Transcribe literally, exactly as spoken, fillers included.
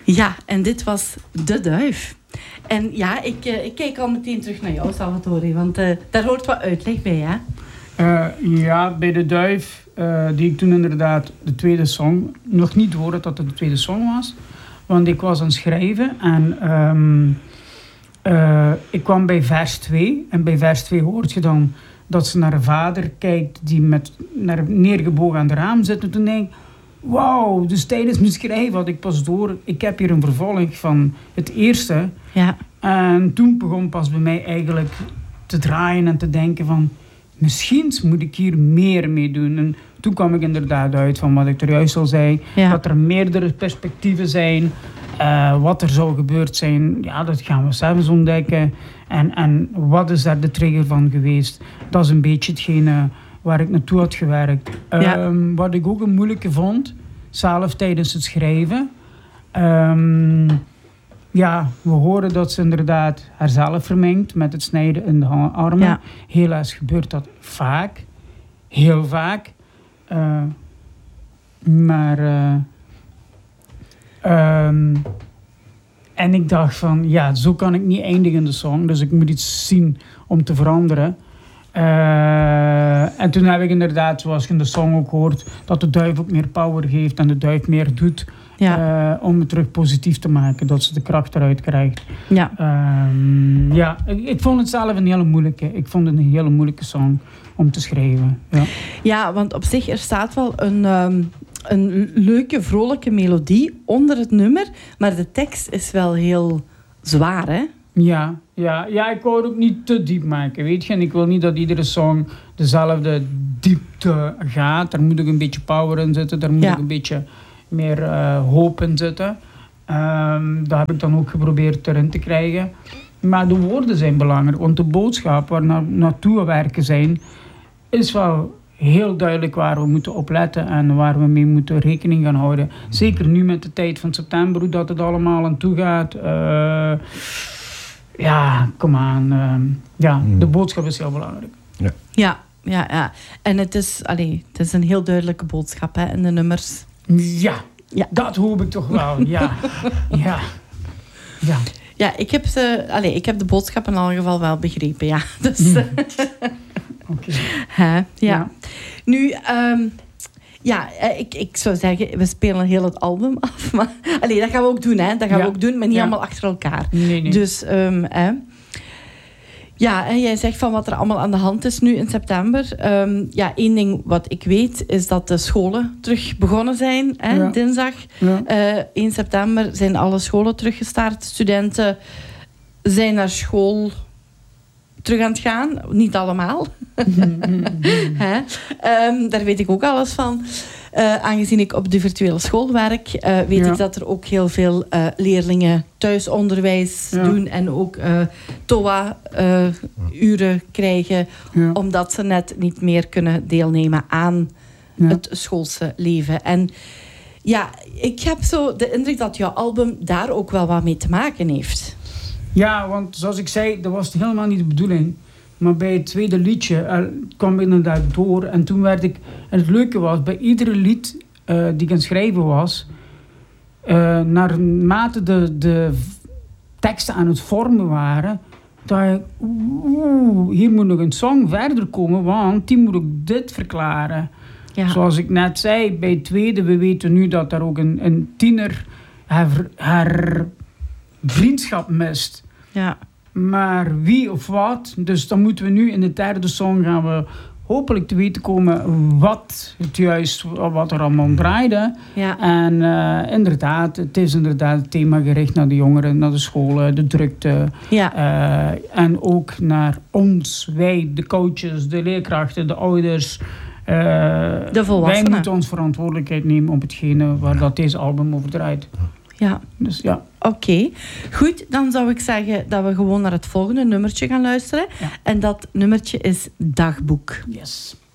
Ja, en dit was De Duif. En ja, ik, uh, ik kijk al meteen terug naar jou, Salvatore, want uh, daar hoort wat uitleg bij, hè? Uh, ja, bij De Duif, uh, die ik toen inderdaad de tweede song, nog niet hoorde dat het de tweede song was, want ik was aan het schrijven en um, uh, ik kwam bij vers twee. En bij vers twee hoort je dan dat ze naar een vader kijkt die met naar neergebogen aan het raam zit. En toen denk ik, wauw, dus tijdens mijn schrijven had ik pas door, ik heb hier een vervolg van het eerste. Ja. En toen begon pas bij mij eigenlijk te draaien en te denken van, misschien moet ik hier meer mee doen. En toen kwam ik inderdaad uit van wat ik er juist al zei. Ja. Dat er meerdere perspectieven zijn. Uh, wat er zou gebeurd zijn, ja, dat gaan we zelfs ontdekken. En, en wat is daar de trigger van geweest? Dat is een beetje hetgene waar ik naartoe had gewerkt. Ja. Um, wat ik ook een moeilijke vond, zelf tijdens het schrijven. Um, ja, we horen dat ze inderdaad haarzelf vermengt met het snijden in de armen. Ja. Helaas gebeurt dat vaak. Heel vaak. Uh, maar... Uh, um, en ik dacht van, ja, zo kan ik niet eindigen in de song. Dus ik moet iets zien om te veranderen. Uh, en toen heb ik inderdaad, zoals je in de song ook hoort, dat de duif ook meer power geeft en de duif meer doet. Ja. Uh, om het terug positief te maken, dat ze de kracht eruit krijgt. Ja, um, ja ik, ik vond het zelf een hele moeilijke. Ik vond het een hele moeilijke song om te schrijven. Ja, ja, want op zich, er staat wel een, um, een leuke, vrolijke melodie onder het nummer, maar de tekst is wel heel zwaar, hè? Ja, ja, ja, ik wou het ook niet te diep maken, weet je. En ik wil niet dat iedere song dezelfde diepte gaat. Er moet ook een beetje power in zitten, er moet ja. ook een beetje meer uh, hoop in zitten. Um, dat heb ik dan ook geprobeerd erin te krijgen. Maar de woorden zijn belangrijk, want de boodschap waar we na- naartoe werken zijn, is wel heel duidelijk waar we moeten op letten en waar we mee moeten rekening gaan houden. Zeker nu met de tijd van september, hoe dat het allemaal aan toe gaat. Uh, ja, kom aan. Uh, ja, mm. De boodschap is heel belangrijk. Ja, ja, ja. ja. En het is, allee, het is een heel duidelijke boodschap, hè, in de nummers. Ja, ja, dat hoop ik toch wel. Ja, ja, ja. Ja, ik heb, ze, allez, ik heb de boodschap in elk geval wel begrepen, ja. Dus, mm. Oké. Ja. ja. Nu, um, ja, ik, ik zou zeggen, we spelen heel het album af. Maar, allez, dat gaan we ook doen, hè. Dat gaan ja. we ook doen, maar niet ja. allemaal achter elkaar. Nee, nee. Dus, um, hè. Ja, en jij zegt van wat er allemaal aan de hand is nu in september. Um, ja, één ding wat ik weet is dat de scholen terug begonnen zijn. Hè, ja. Dinsdag. Ja. Uh, één september zijn alle scholen teruggestart. Studenten zijn naar school terug aan het gaan. Niet allemaal. Hè? Um, daar weet ik ook alles van. Uh, aangezien ik op de virtuele school werk, uh, weet ja. ik dat er ook heel veel uh, leerlingen thuisonderwijs ja. doen en ook uh, T O A-uren uh, krijgen, ja. omdat ze net niet meer kunnen deelnemen aan ja. het schoolse leven. En ja, ik heb zo de indruk dat jouw album daar ook wel wat mee te maken heeft. Ja, want zoals ik zei, dat was helemaal niet de bedoeling. Maar bij het tweede liedje uh, kwam ik inderdaad door. En toen werd ik... En het leuke was, bij iedere lied uh, die ik aan het schrijven was... Uh, naarmate de, de teksten aan het vormen waren... dacht ik... Oeh, hier moet nog een song verder komen, want die moet ook dit verklaren. Ja. Zoals ik net zei, bij het tweede... We weten nu dat er ook een, een tiener haar, haar vriendschap mist. Ja. Maar wie of wat, dus dan moeten we nu in de derde song gaan we hopelijk te weten komen wat het juist, wat er allemaal draaide. Ja. En uh, inderdaad, het is inderdaad het thema gericht naar de jongeren, naar de scholen, de drukte. Ja. Uh, en ook naar ons, wij, de coaches, de leerkrachten, de ouders. Uh, de volwassenen. Wij moeten ons verantwoordelijkheid nemen op hetgene waar dat deze album over draait. Ja. Dus ja. Oké. Okay. Goed, dan zou ik zeggen dat we gewoon naar het volgende nummertje gaan luisteren. Ja. En dat nummertje is Dagboek. Yes.